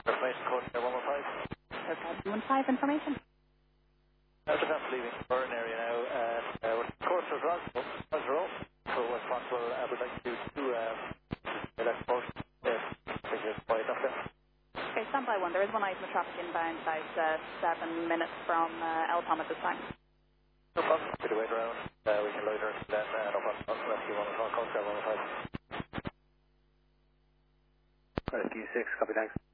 Information code 115. Okay, 115 information. Just after leaving the burn area now, we're of course for Roswell, so if possible, we'd like to do two electric boats. Quiet enough there. Okay, stand by one. There is one item of traffic inbound about 7 minutes from Eltham at this time. No problem. Bit of wait around. We can loiter then. No problem. Rescue 115, code 115. Rescue 6, copy, thanks.